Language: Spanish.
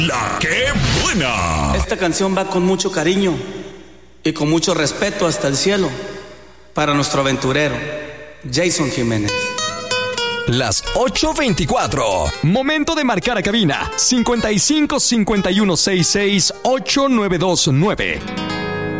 La que buena. Esta canción va con mucho cariño y con mucho respeto hasta el cielo para nuestro aventurero, Jason Jiménez. Las 8:24. Momento de marcar a cabina 55 51 66 8929.